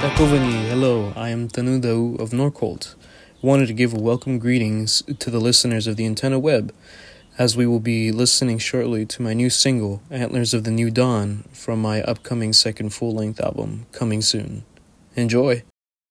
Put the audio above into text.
Takovani, hello, I am Tanudau of Norcolt. Wanted to give a welcome greetings to the listeners of the Antenna Web, as we will be listening shortly to my new single, Antlers of the New Dawn, from my upcoming second full-length album, coming soon. Enjoy!